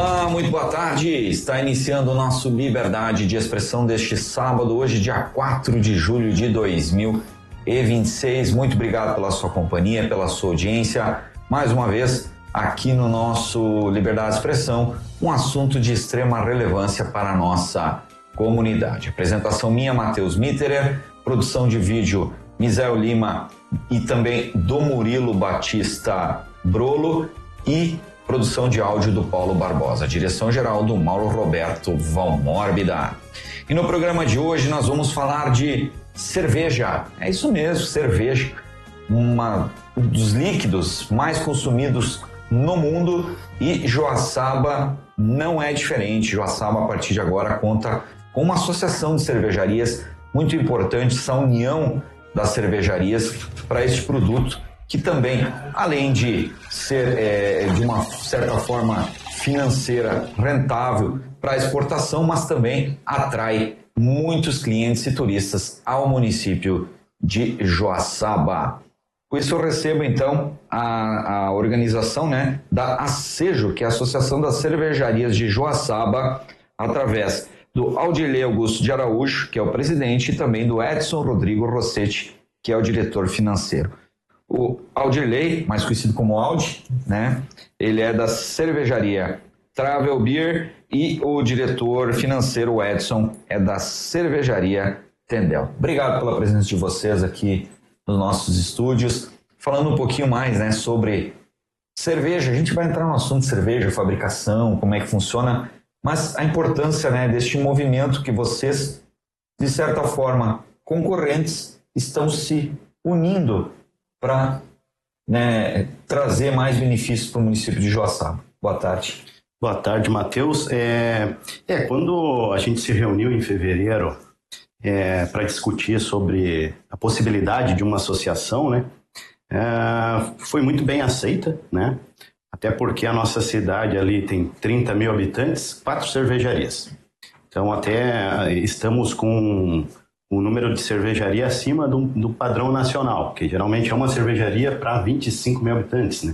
Olá, muito boa tarde. Está iniciando o nosso Liberdade de Expressão deste sábado, hoje, dia 4 de julho de 2026. Muito obrigado pela sua companhia, pela sua audiência. Mais uma vez, aqui no nosso Liberdade de Expressão, um assunto de extrema relevância para a nossa comunidade. Apresentação minha, Matheus Mitterer, produção de vídeo, Misael Lima e também do Murilo Batista Brolo e produção de áudio do Paulo Barbosa, direção geral do Mauro Roberto Valmórbida. E no programa de hoje nós vamos falar de cerveja. É isso mesmo, cerveja. Um dos líquidos mais consumidos no mundo e Joaçaba não é diferente. Joaçaba, a partir de agora, conta com uma associação de cervejarias muito importante, essa união das cervejarias para este produto que também, além de ser de uma certa forma financeira rentável para a exportação, mas também atrai muitos clientes e turistas ao município de Joaçaba. Com isso eu recebo então a organização, da ACEJO, que é a Associação das Cervejarias de Joaçaba, através do Aldirley Augusto de Araújo, que é o presidente, e também do Edson Rodrigo Rossetti, que é o diretor financeiro. O Aldirley, mais conhecido como Aldi, ele é da cervejaria Travel Beer, e o diretor financeiro, o Edson, é da cervejaria Tendel. Obrigado pela presença de vocês aqui nos nossos estúdios. Falando um pouquinho mais sobre cerveja, a gente vai entrar no assunto de cerveja, fabricação, como é que funciona, mas a importância deste movimento que vocês, de certa forma, concorrentes, estão se unindo para trazer mais benefícios para o município de Joaçaba. Boa tarde. Boa tarde, Matheus. Quando a gente se reuniu em fevereiro para discutir sobre a possibilidade de uma associação, foi muito bem aceita, até porque a nossa cidade ali tem 30 mil habitantes, 4 cervejarias. Então, até estamos com o número de cervejaria acima do padrão nacional, que geralmente é uma cervejaria para 25 mil habitantes,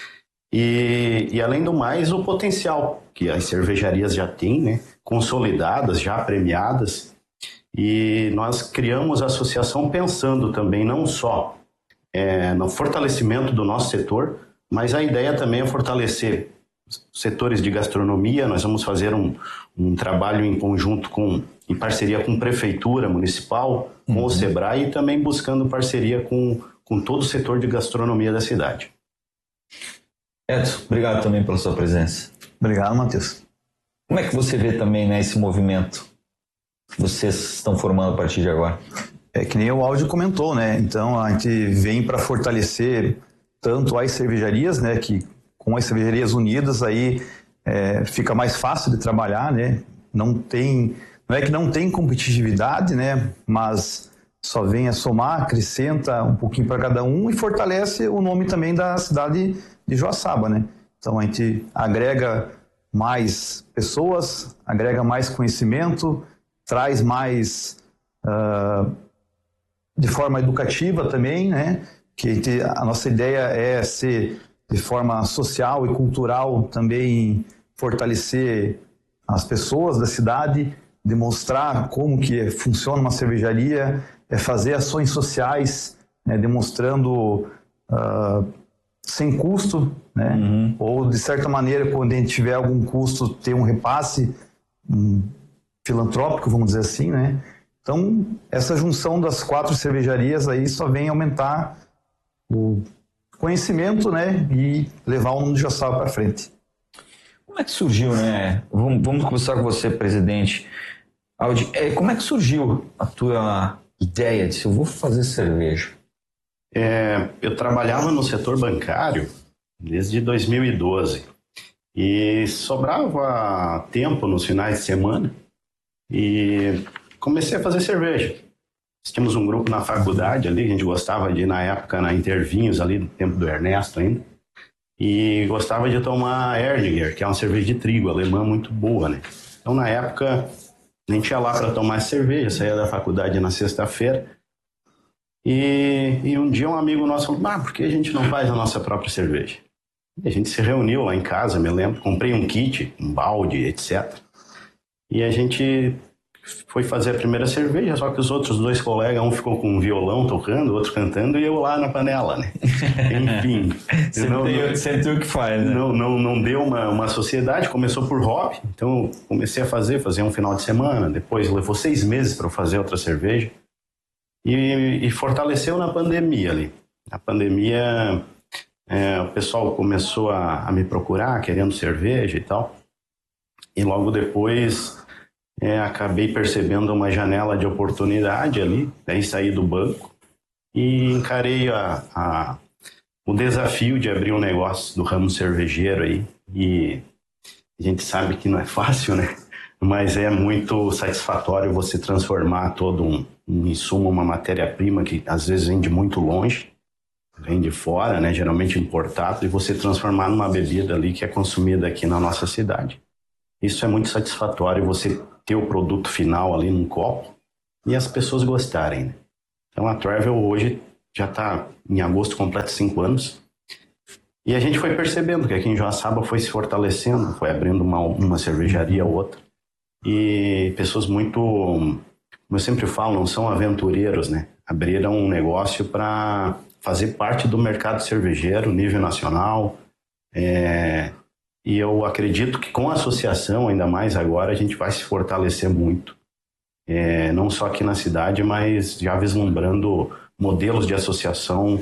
E além do mais, o potencial que as cervejarias já têm, consolidadas, já premiadas, e nós criamos a associação pensando também não só no fortalecimento do nosso setor, mas a ideia também é fortalecer setores de gastronomia. Nós vamos fazer um trabalho em conjunto em parceria com a Prefeitura Municipal, com o Sebrae, e também buscando parceria com todo o setor de gastronomia da cidade. Edson, obrigado também pela sua presença. Obrigado, Matheus. Como é que você vê também esse movimento que vocês estão formando a partir de agora? É que nem o Aldi comentou, Então a gente vem para fortalecer tanto as cervejarias, que com as cervejarias unidas aí fica mais fácil de trabalhar, Não é que não tem competitividade, Mas só vem a somar, acrescenta um pouquinho para cada um e fortalece o nome também da cidade de Joaçaba, Então a gente agrega mais pessoas, agrega mais conhecimento, traz mais de forma educativa também, Que a nossa ideia é ser de forma social e cultural também fortalecer as pessoas da cidade, demonstrar como que funciona uma cervejaria, fazer ações sociais, demonstrando sem custo, Ou de certa maneira, quando a gente tiver algum custo, ter um repasse filantrópico, vamos dizer assim, Então, essa junção das 4 cervejarias aí só vem aumentar o conhecimento, e levar o nome de Joaçaba para frente. Como é que surgiu, Vamos começar com você, presidente. Aldi, como é que surgiu a tua ideia de eu vou fazer cerveja? Eu trabalhava no setor bancário desde 2012 e sobrava tempo nos finais de semana e comecei a fazer cerveja. Nós tínhamos um grupo na faculdade ali, a gente gostava de ir na época na Intervinhos ali, no tempo do Ernesto ainda, e gostava de tomar Erdinger, que é uma cerveja de trigo alemã muito boa, Então na época a gente ia lá para tomar cerveja, saía da faculdade na sexta-feira, e um dia um amigo nosso falou, por que a gente não faz a nossa própria cerveja? A gente se reuniu lá em casa, me lembro, comprei um kit, um balde, etc. E a gente foi fazer a primeira cerveja, só que os outros 2 colegas, um ficou com um violão tocando, o outro cantando, e eu lá na panela, né? Enfim. Sempre tem o que faz, né? Não deu uma sociedade, começou por hobby, então comecei a fazer um final de semana, depois levou 6 meses para eu fazer outra cerveja, e fortaleceu na pandemia ali. Na pandemia, o pessoal começou a me procurar, querendo cerveja e tal, e logo depois... acabei percebendo uma janela de oportunidade ali, daí saí do banco e encarei o desafio de abrir um negócio do ramo cervejeiro aí. E a gente sabe que não é fácil, né? Mas é muito satisfatório você transformar todo um insumo, uma matéria-prima que às vezes vem de muito longe, vem de fora, né? Geralmente importado, e você transformar numa bebida ali que é consumida aqui na nossa cidade. Isso é muito satisfatório, você ter o produto final ali num copo e as pessoas gostarem, né? Então a Travel hoje já está em agosto, completa 5 anos. E a gente foi percebendo que aqui em Joaçaba foi se fortalecendo, foi abrindo uma cervejaria ou outra. E pessoas muito, como eu sempre falo, não são aventureiros, né? Abriram um negócio para fazer parte do mercado cervejeiro, nível nacional. E eu acredito que com a associação, ainda mais agora, a gente vai se fortalecer muito. Não só aqui na cidade, mas já vislumbrando modelos de associação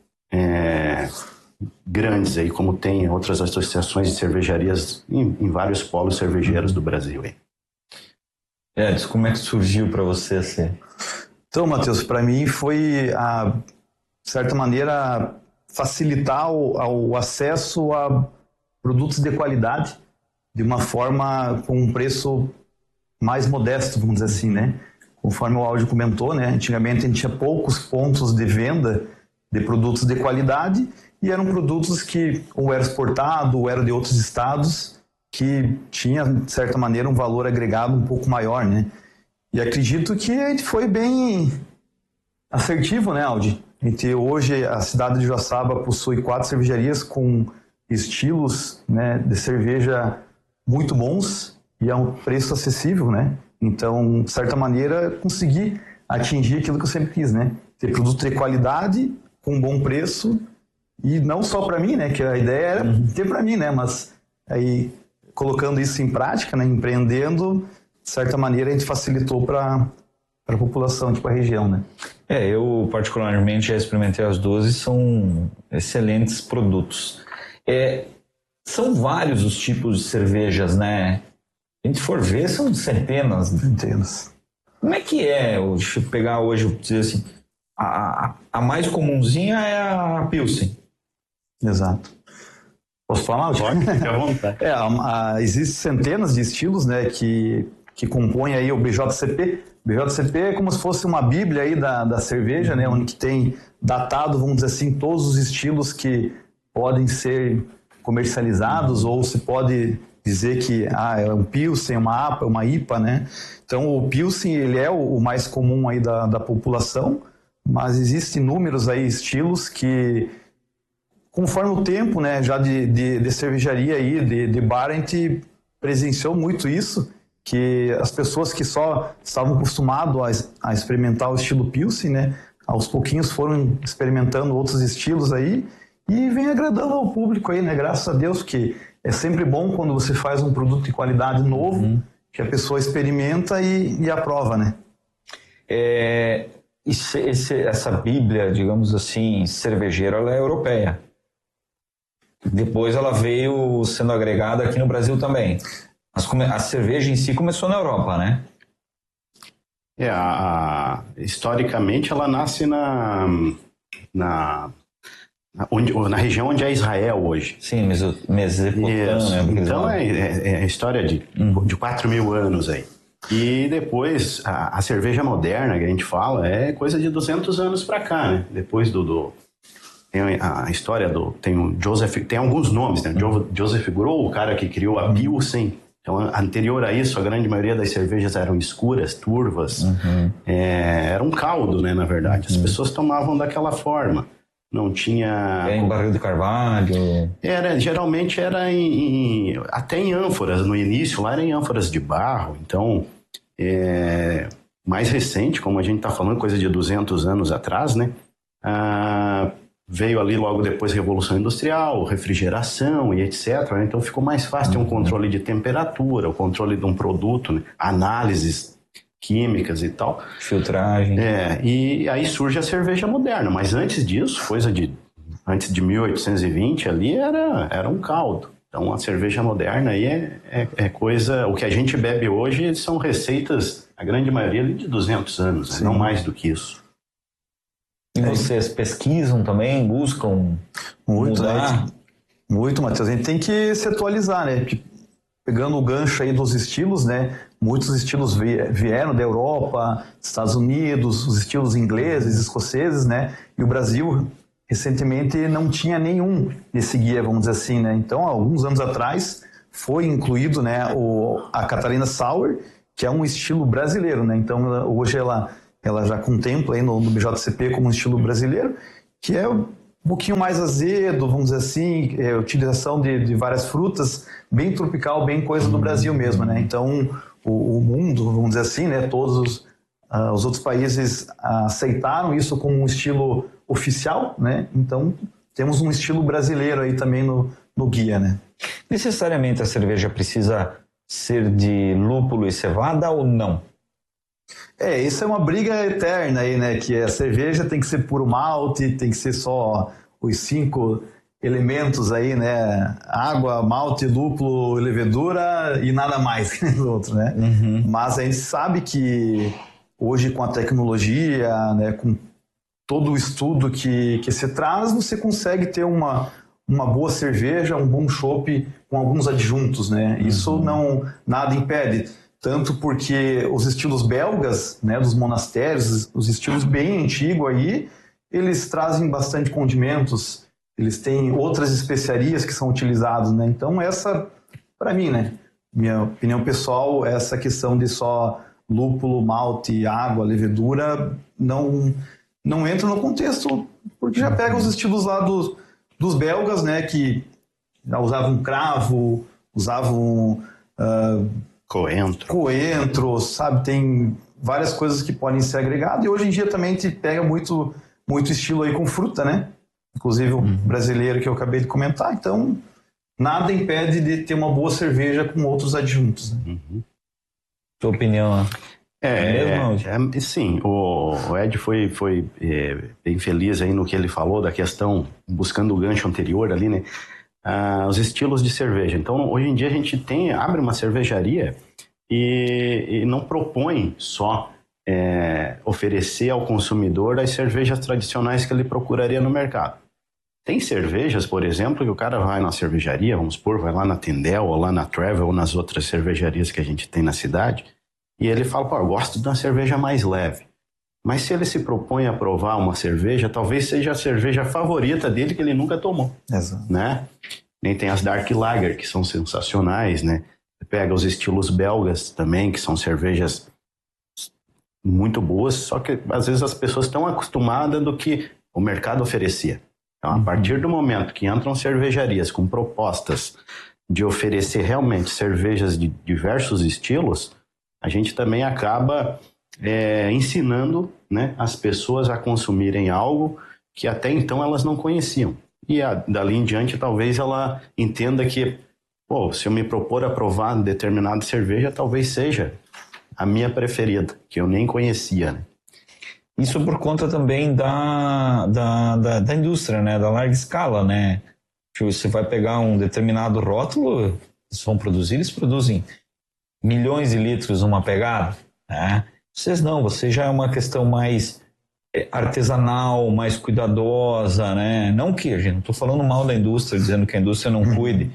grandes aí, como tem outras associações de cervejarias em vários polos cervejeiros do Brasil aí. Edson, como é que surgiu para você assim? Então, Matheus, para mim foi, de certa maneira, facilitar o acesso a produtos de qualidade de uma forma com um preço mais modesto, vamos dizer assim, né? Conforme o áudio comentou, né? Antigamente a gente tinha poucos pontos de venda de produtos de qualidade e eram produtos que ou eram exportados ou eram de outros estados que tinha, de certa maneira, um valor agregado um pouco maior, né? E acredito que a gente foi bem assertivo, né, Aldi? Hoje, a cidade de Joaçaba possui 4 cervejarias com estilos, né, de cerveja muito bons e a um preço acessível, né? Então, de certa maneira, consegui atingir aquilo que eu sempre quis, né? Ter produto de qualidade, com bom preço, e não só para mim, né? Que a ideia era ter para mim, né? Mas aí, colocando isso em prática, né? Empreendendo, de certa maneira, a gente facilitou para a população, tipo a região, né? Eu particularmente já experimentei as 12 e são excelentes produtos. São vários os tipos de cervejas, né? Se a gente for ver, são centenas. Como é que deixa eu pegar hoje, eu dizer assim, a mais comumzinha é a Pilsen. Exato. Posso falar? Pode, fica à vontade. Existem centenas de estilos, né, que compõem aí o BJCP. BJCP é como se fosse uma bíblia aí da cerveja, né, onde tem datado, vamos dizer assim, todos os estilos que podem ser comercializados, ou se pode dizer que é um Pilsen, uma APA, uma IPA, né? Então o Pilsen, ele é o mais comum aí da população, mas existem inúmeros aí estilos que, conforme o tempo, né, já de cervejaria aí, de bar, a gente presenciou muito isso, que as pessoas que só estavam acostumadas a experimentar o estilo Pilsen, né, aos pouquinhos foram experimentando outros estilos aí e vem agradando ao público aí, né, graças a Deus, que é sempre bom quando você faz um produto de qualidade novo, que a pessoa experimenta e aprova, né? Essa bíblia, digamos assim, cervejeira, ela é europeia. Depois ela veio sendo agregada aqui no Brasil também. A cerveja em si começou na Europa, né? Historicamente ela nasce na região onde é Israel hoje. Sim, Mesopotâmia. Então é história de 4.000 anos aí. E depois a cerveja moderna que a gente fala é coisa de 200 anos para cá, né? Depois tem a história tem o Joseph, tem alguns nomes, né? Joseph Grohl, o cara que criou a Pilsen. Então, anterior a isso, a grande maioria das cervejas eram escuras, turvas. Era um caldo, né, na verdade. As pessoas tomavam daquela forma. não tinha... É em barril de carvalho? Geralmente era até em ânforas, no início lá era em ânforas de barro, então mais recente, como a gente está falando, coisa de 200 anos atrás, né? Veio ali logo depois Revolução Industrial, refrigeração e etc. Né? Então ficou mais fácil ter um controle de temperatura, o controle de um produto, né? Análises químicas e tal. Filtragem. E aí surge a cerveja moderna, mas antes disso, antes de 1820 ali era um caldo. Então a cerveja moderna aí é coisa... O que a gente bebe hoje são receitas, a grande maioria ali de 200 anos, né? Não mais do que isso. E vocês pesquisam também, buscam muito, mudar? Né? Muito, Matheus. A gente tem que se atualizar, né? Pegando o gancho aí dos estilos, né? Muitos estilos vieram da Europa, Estados Unidos, os estilos ingleses, escoceses, né? E o Brasil, recentemente, não tinha nenhum nesse guia, vamos dizer assim, né? Então, há alguns anos atrás, foi incluído, né, a Catarina Sour, que é um estilo brasileiro, né? Então, hoje ela já contempla aí no BJCP como um estilo brasileiro, que é um pouquinho mais azedo, vamos dizer assim, utilização de várias frutas, bem tropical, bem coisa do Brasil mesmo, né? Então, o mundo, vamos dizer assim, né? Todos os outros países aceitaram isso como um estilo oficial, né? Então, temos um estilo brasileiro aí também no guia, né? Necessariamente a cerveja precisa ser de lúpulo e cevada ou não? Isso é uma briga eterna aí, né? Que a cerveja tem que ser puro malte, tem que ser só os 5 elementos aí, né? Água, malte, lúpulo, levedura e nada mais que os outros, né? Uhum. Mas a gente sabe que hoje com a tecnologia, né? Com todo o estudo que se traz, você consegue ter uma boa cerveja, um bom chopp com alguns adjuntos, né? Isso nada impede. Tanto porque os estilos belgas, né, dos monastérios, os estilos bem antigos aí, eles trazem bastante condimentos, eles têm outras especiarias que são utilizadas, né? Então essa, para mim, né, minha opinião pessoal, essa questão de só lúpulo, malte, água, levedura, não entra no contexto, porque já pega os estilos lá dos belgas, né, que já usavam cravo, usavam... Coentro, sabe? Tem várias coisas que podem ser agregadas e hoje em dia também a gente pega muito estilo aí com fruta, né? Inclusive o brasileiro que eu acabei de comentar. Então, nada impede de ter uma boa cerveja com outros adjuntos. Né? Sua opinião sim, o Ed foi bem feliz aí no que ele falou da questão, buscando o gancho anterior ali, né? Os estilos de cerveja. Então, hoje em dia a gente abre uma cervejaria e não propõe só oferecer ao consumidor as cervejas tradicionais que ele procuraria no mercado. Tem cervejas, por exemplo, que o cara vai na cervejaria, vamos supor, vai lá na Tendel ou lá na Travel ou nas outras cervejarias que a gente tem na cidade e ele fala, eu gosto de uma cerveja mais leve. Mas se ele se propõe a provar uma cerveja, talvez seja a cerveja favorita dele que ele nunca tomou. Exato. Né? Nem tem as Dark Lager, que são sensacionais, né? Você pega os estilos belgas também, que são cervejas muito boas, só que às vezes as pessoas estão acostumadas do que o mercado oferecia. Então, a partir do momento que entram cervejarias com propostas de oferecer realmente cervejas de diversos estilos, a gente também acaba... ensinando, né, as pessoas a consumirem algo que até então elas não conheciam. E dali em diante talvez ela entenda que, se eu me propor a provar determinada cerveja, talvez seja a minha preferida, que eu nem conhecia. Né? Isso por conta também da indústria, né, da larga escala, né? Você vai pegar um determinado rótulo, eles produzem milhões de litros numa pegada, né? Você já é uma questão mais artesanal, mais cuidadosa, né? Não que, gente, não estou falando mal da indústria, dizendo que a indústria não cuide,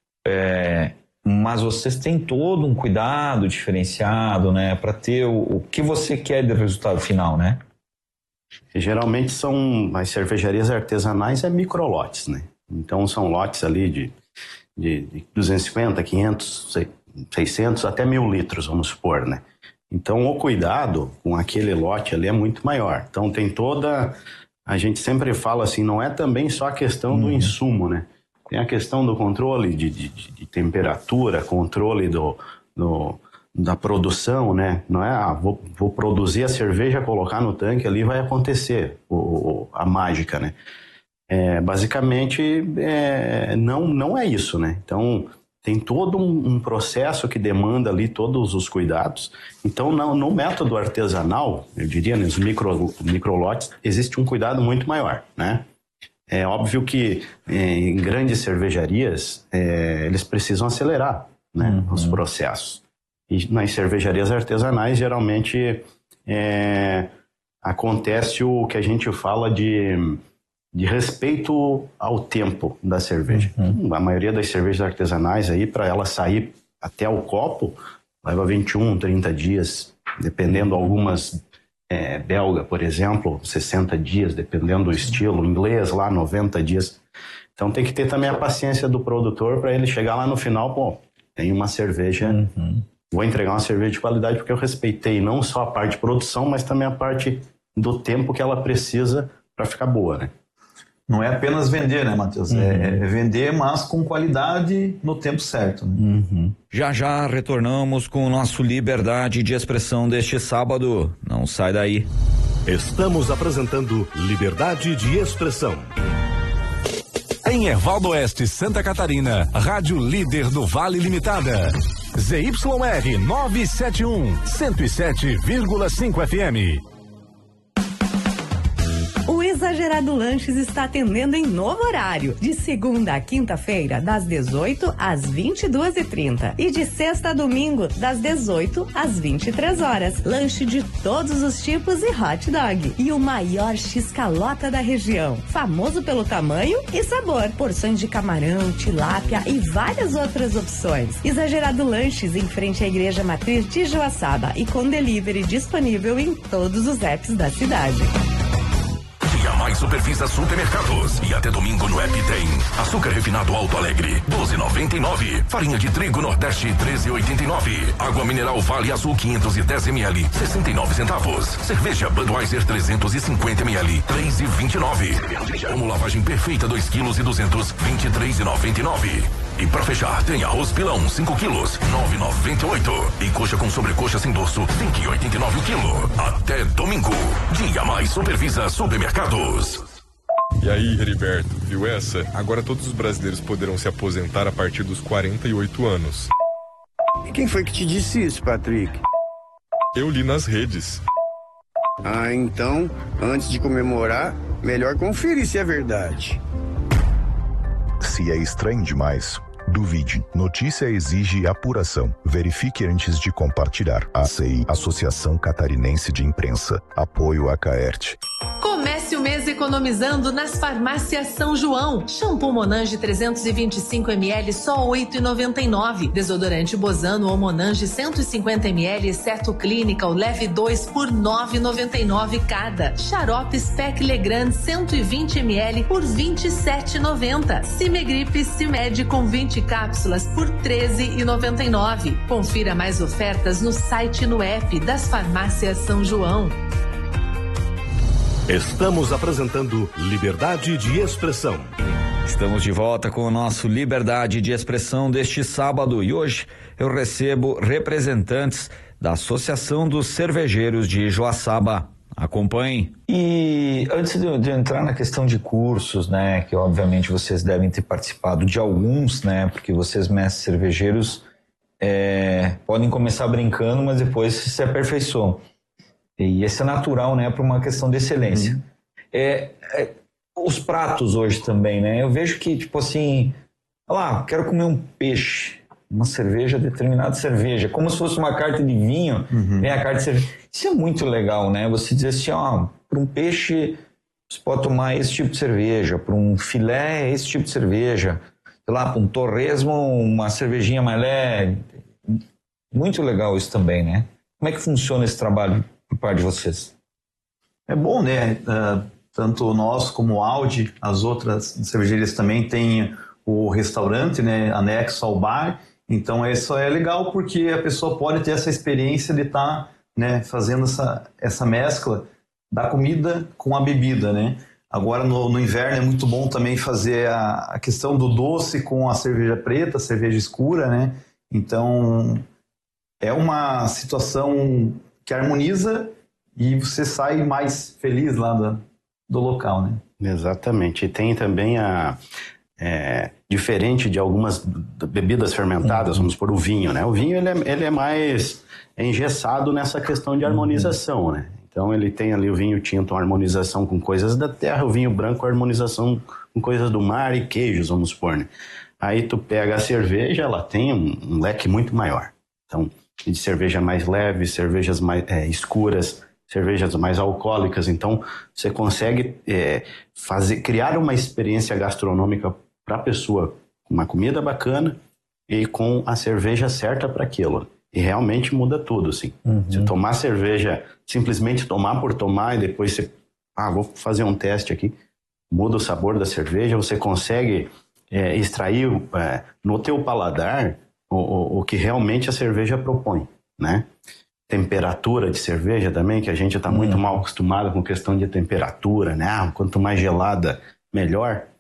mas vocês têm todo um cuidado diferenciado, né? Para ter o que você quer de resultado final, né? Geralmente as cervejarias artesanais microlotes, né? Então são lotes ali de 250, 500, 600 até 1.000 litros, vamos supor, né? Então, o cuidado com aquele lote ali é muito maior. Então, tem toda a gente sempre fala assim, não é também só a questão do insumo, né? Tem a questão do controle de temperatura, controle da produção, né? Não é, vou produzir a cerveja, colocar no tanque ali, vai acontecer a mágica, né? Basicamente, não é isso, né? Então, tem todo um processo que demanda ali todos os cuidados. Então, no método artesanal, eu diria, nos microlotes, existe um cuidado muito maior, né? É óbvio que em grandes cervejarias, eles precisam acelerar, né, os processos. E nas cervejarias artesanais, geralmente, acontece o que a gente fala de respeito ao tempo da cerveja. A maioria das cervejas artesanais, aí, para ela sair até o copo, leva 21, 30 dias, dependendo algumas... belga, por exemplo, 60 dias, dependendo do estilo. Inglês, lá, 90 dias. Então tem que ter também a paciência do produtor para ele chegar lá no final, pô, tem uma cerveja, vou entregar uma cerveja de qualidade porque eu respeitei não só a parte de produção, mas também a parte do tempo que ela precisa para ficar boa, né? Não é apenas vender, né, Matheus? É vender, mas com qualidade no tempo certo. Né? Já retornamos com o nosso Liberdade de Expressão deste sábado. Não sai daí. Estamos apresentando Liberdade de Expressão. Em Ervaldo Oeste, Santa Catarina, Rádio Líder do Vale Limitada. ZYR 971, 107,5 FM. O Exagerado Lanches está atendendo em novo horário, de segunda a quinta-feira, das 18 às 22h30 e de sexta a domingo, das 18 às 23 horas. Lanche de todos os tipos e hot dog. E o maior X-calota da região, famoso pelo tamanho e sabor. Porções de camarão, tilápia e várias outras opções. Exagerado Lanches, em frente à Igreja Matriz de Joaçaba e com delivery disponível em todos os apps da cidade. Mais Supervisa Supermercados. E até domingo no app tem açúcar refinado Alto Alegre, 12,99. Farinha de trigo Nordeste, 13,89. Água mineral Vale Azul 510 ml, 69 centavos. Cerveja Budweiser 350 ml, 3,29. Como lavagem perfeita 2 kg e 200, 23,99. E pra fechar, tem arroz pilão 5 quilos, 9,98. E coxa com sobrecoxa sem dorso, 5,89 o quilo. Até domingo. Dia Mais Supervisa Supermercados. E aí, Heriberto, viu essa? Agora todos os brasileiros poderão se aposentar a partir dos 48 anos. E quem foi que te disse isso, Patrick? Eu li nas redes. Ah, então, antes de comemorar, melhor conferir se é verdade. Se é estranho demais, duvide. Notícia exige apuração. Verifique antes de compartilhar. ACI, Associação Catarinense de Imprensa. Apoio a Caerte. Comece o mês economizando nas farmácias São João. Shampoo Monange 325 ml só R$8,99. Desodorante Bozano ou Monange 150 ml exceto Clinical leve 2 por R$9,99 cada. Xarope Spec Legrand 120 ml por R$27,90. Cimegripe Cimed com 20 cápsulas por R$13,99. Confira mais ofertas no site e no app das farmácias São João. Estamos apresentando Liberdade de Expressão. Estamos de volta com o nosso Liberdade de Expressão deste sábado e hoje eu recebo representantes da Associação dos Cervejeiros de Joaçaba. Acompanhem. E antes de entrar na questão de cursos, né, que obviamente vocês devem ter participado de alguns, né, porque vocês mestres cervejeiros podem começar brincando, mas depois se aperfeiçoam. E esse é natural, né, para uma questão de excelência. Os pratos hoje também, né? Eu vejo que, tipo assim, quero comer um peixe, uma cerveja, determinada cerveja, como se fosse uma carta de vinho, né? A carta de cerveja. Isso é muito legal, né? Você dizer assim, para um peixe você pode tomar esse tipo de cerveja, para um filé, esse tipo de cerveja, sei lá, para um torresmo, uma cervejinha mais leve. Muito legal isso também, né? Como é que funciona esse trabalho por parte de vocês? É bom, né? Tanto nós como o Audi, as outras cervejarias também têm o restaurante, né, anexo ao bar. Então isso é legal porque a pessoa pode ter essa experiência de estar, né, fazendo essa mescla da comida com a bebida, né? Agora no inverno é muito bom também fazer a questão do doce com a cerveja preta, a cerveja escura, né? Então é uma situação que harmoniza e você sai mais feliz lá do local, né? Exatamente. E tem também diferente de algumas bebidas fermentadas, vamos supor o vinho, né? O vinho ele é mais engessado nessa questão de harmonização, né? Então ele tem ali o vinho tinto, uma harmonização com coisas da terra, o vinho branco, a harmonização com coisas do mar e queijos, vamos supor, né? Aí tu pega a cerveja, ela tem um leque muito maior. Então, de cerveja mais leve, cervejas mais escuras, cervejas mais alcoólicas. Então, você consegue criar uma experiência gastronômica para a pessoa com uma comida bacana e com a cerveja certa para aquilo. E realmente muda tudo, assim. Se tomar cerveja, simplesmente tomar por tomar e depois você... vou fazer um teste aqui. Muda o sabor da cerveja, você consegue extrair no teu paladar o que realmente a cerveja propõe, né? Temperatura de cerveja também, que a gente está muito mal acostumado com questão de temperatura, né? Quanto mais gelada, melhor.